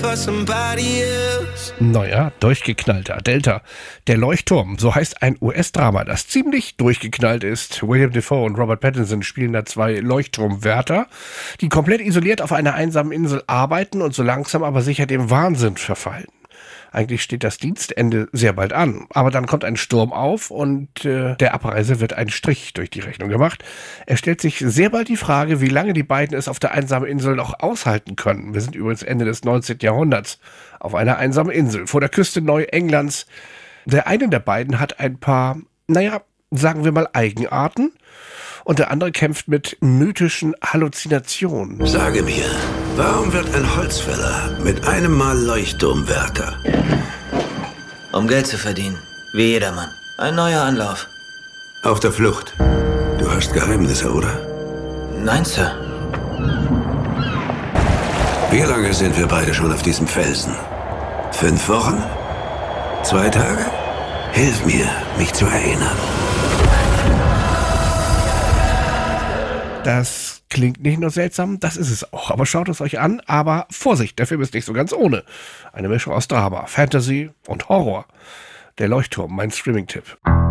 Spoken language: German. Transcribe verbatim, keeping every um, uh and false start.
for somebody else. Naja, durchgeknallter. Delta. Der Leuchtturm, so heißt ein U S-Drama, das ziemlich durchgeknallt ist. William Dafoe und Robert Pattinson spielen da zwei Leuchtturmwärter, die komplett isoliert auf einer einsamen Insel arbeiten und so langsam aber sicher dem Wahnsinn verfallen. Eigentlich steht das Dienstende sehr bald an, aber dann kommt ein Sturm auf und äh, der Abreise wird ein Strich durch die Rechnung gemacht. Es stellt sich sehr bald die Frage, wie lange die beiden es auf der einsamen Insel noch aushalten können. Wir sind übrigens Ende des neunzehnten Jahrhunderts auf einer einsamen Insel vor der Küste Neuenglands. Der eine der beiden hat ein paar, naja, sagen wir mal Eigenarten und der andere kämpft mit mythischen Halluzinationen. Sage mir, warum wird ein Holzfäller mit einem Mal Leuchtturmwärter? Um Geld zu verdienen, wie jedermann. Ein neuer Anlauf. Auf der Flucht. Du hast Geheimnisse, oder? Nein, Sir. Wie lange sind wir beide schon auf diesem Felsen? Fünf Wochen? Zwei Tage? Hilf mir, mich zu erinnern. Das klingt nicht nur seltsam, das ist es auch. Aber schaut es euch an. Aber Vorsicht, der Film ist nicht so ganz ohne. Eine Mischung aus Drama, Fantasy und Horror. Der Leuchtturm, mein Streaming-Tipp.